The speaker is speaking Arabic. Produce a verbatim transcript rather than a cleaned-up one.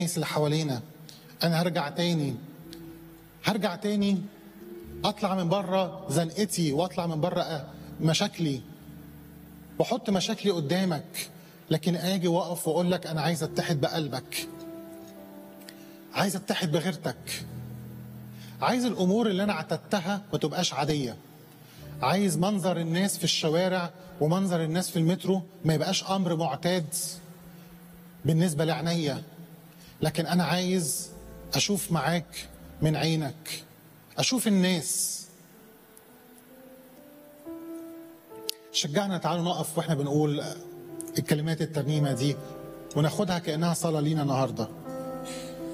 الناس اللي حوالينا. انا هرجع تاني هرجع تاني اطلع من بره زنقتي واطلع من بره مشاكلي واحط مشاكلي قدامك، لكن اجي واقف واقول لك انا عايز اتحد بقلبك، عايز اتحد بغيرتك، عايز الامور اللي انا اعتدتها ما تبقاش عاديه، عايز منظر الناس في الشوارع ومنظر الناس في المترو ما يبقاش امر معتاد بالنسبه لعينيا، لكن انا عايز اشوف معاك من عينك، اشوف الناس. شجعنا تعالوا نقف واحنا بنقول الكلمات الترنيمه دي وناخدها كانها صلاه لينا النهارده.